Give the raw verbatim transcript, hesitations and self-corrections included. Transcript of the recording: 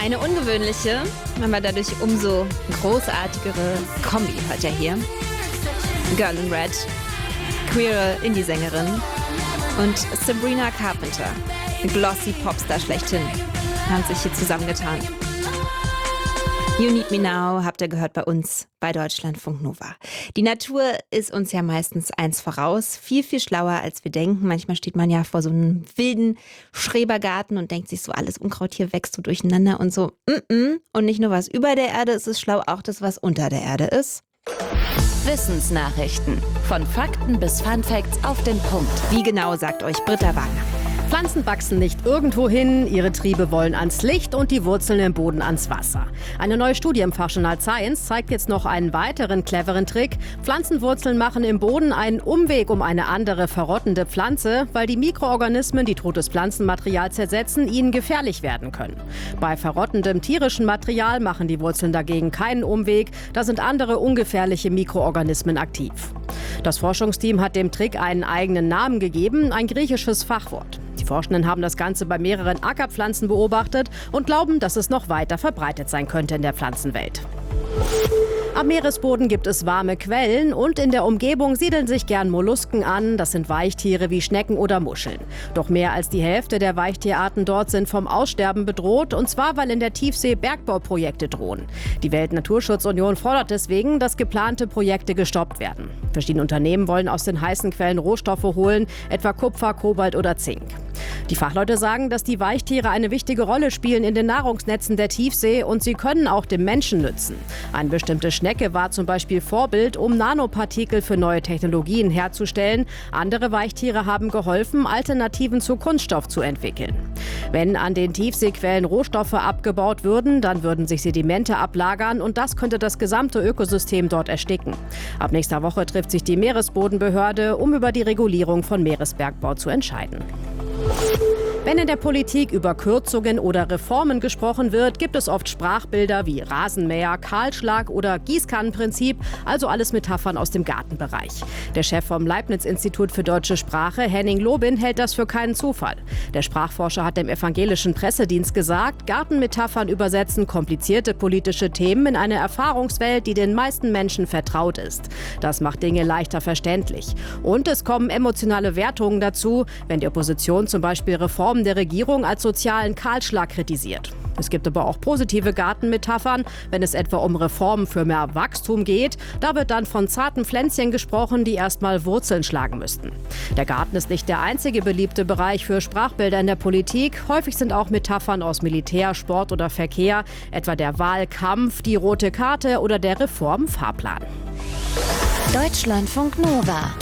Eine ungewöhnliche, aber dadurch umso großartigere Kombi hört ihr hier. Girl in Red, queere Indie-Sängerin und Sabrina Carpenter, glossy Popstar schlechthin, haben sich hier zusammengetan. You Need Me Now habt ihr gehört bei uns bei Deutschlandfunk Nova. Die Natur ist uns ja meistens eins voraus, viel, viel schlauer als wir denken. Manchmal steht man ja vor so einem wilden Schrebergarten und denkt sich so, alles Unkraut hier wächst so durcheinander und so. Mm-mm. Und nicht nur was über der Erde ist es schlau, auch das, was unter der Erde ist. Wissensnachrichten. Von Fakten bis Funfacts auf den Punkt. Wie genau, sagt euch Britta Wagner. Pflanzen wachsen nicht irgendwo hin, ihre Triebe wollen ans Licht und die Wurzeln im Boden ans Wasser. Eine neue Studie im Fachjournal Science zeigt jetzt noch einen weiteren cleveren Trick. Pflanzenwurzeln machen im Boden einen Umweg um eine andere verrottende Pflanze, weil die Mikroorganismen, die totes Pflanzenmaterial zersetzen, ihnen gefährlich werden können. Bei verrottendem tierischen Material machen die Wurzeln dagegen keinen Umweg, da sind andere ungefährliche Mikroorganismen aktiv. Das Forschungsteam hat dem Trick einen eigenen Namen gegeben, ein griechisches Fachwort. Die Forschenden haben das Ganze bei mehreren Ackerpflanzen beobachtet und glauben, dass es noch weiter verbreitet sein könnte in der Pflanzenwelt. Am Meeresboden gibt es warme Quellen und in der Umgebung siedeln sich gern Mollusken an. Das sind Weichtiere wie Schnecken oder Muscheln. Doch mehr als die Hälfte der Weichtierarten dort sind vom Aussterben bedroht, und zwar, weil in der Tiefsee Bergbauprojekte drohen. Die Weltnaturschutzunion fordert deswegen, dass geplante Projekte gestoppt werden. Verschiedene Unternehmen wollen aus den heißen Quellen Rohstoffe holen, etwa Kupfer, Kobalt oder Zink. Die Fachleute sagen, dass die Weichtiere eine wichtige Rolle spielen in den Nahrungsnetzen der Tiefsee und sie können auch dem Menschen nützen. Eine bestimmte Schnecke war zum Beispiel Vorbild, um Nanopartikel für neue Technologien herzustellen. Andere Weichtiere haben geholfen, Alternativen zu Kunststoff zu entwickeln. Wenn an den Tiefseequellen Rohstoffe abgebaut würden, dann würden sich Sedimente ablagern und das könnte das gesamte Ökosystem dort ersticken. Ab nächster Woche trifft sich die Meeresbodenbehörde, um über die Regulierung von Meeresbergbau zu entscheiden. Wenn in der Politik über Kürzungen oder Reformen gesprochen wird, gibt es oft Sprachbilder wie Rasenmäher, Kahlschlag oder Gießkannenprinzip, also alles Metaphern aus dem Gartenbereich. Der Chef vom Leibniz-Institut für deutsche Sprache, Henning Lobin, hält das für keinen Zufall. Der Sprachforscher hat dem evangelischen Pressedienst gesagt, Gartenmetaphern übersetzen komplizierte politische Themen in eine Erfahrungswelt, die den meisten Menschen vertraut ist. Das macht Dinge leichter verständlich. Und es kommen emotionale Wertungen dazu, wenn die Opposition zum Beispiel Reformen der Regierung als sozialen Kahlschlag kritisiert. Es gibt aber auch positive Gartenmetaphern, wenn es etwa um Reformen für mehr Wachstum geht. Da wird dann von zarten Pflänzchen gesprochen, die erstmal Wurzeln schlagen müssten. Der Garten ist nicht der einzige beliebte Bereich für Sprachbilder in der Politik. Häufig sind auch Metaphern aus Militär, Sport oder Verkehr, etwa der Wahlkampf, die rote Karte oder der Reformfahrplan. Deutschlandfunk Nova.